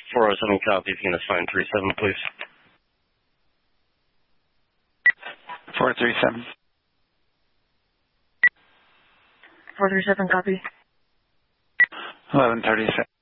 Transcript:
407 copy. If you can assign 37, please. 437. 437 copy. 1136.